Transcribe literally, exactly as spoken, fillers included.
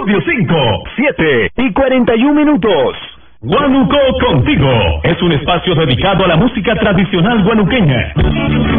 Estudio cinco, siete y cuarenta y un minutos. Huánuco Contigo es un espacio dedicado a la música tradicional huanuqueña.